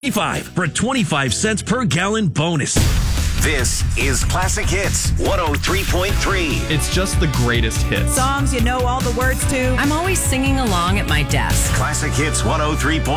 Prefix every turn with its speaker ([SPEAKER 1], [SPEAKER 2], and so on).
[SPEAKER 1] for a 25 cents per gallon bonus.
[SPEAKER 2] This is Classic Hits 103.3.
[SPEAKER 3] It's just the greatest hits.
[SPEAKER 4] Songs you know all the words to.
[SPEAKER 5] I'm always singing along at my desk.
[SPEAKER 2] Classic Hits 103.3.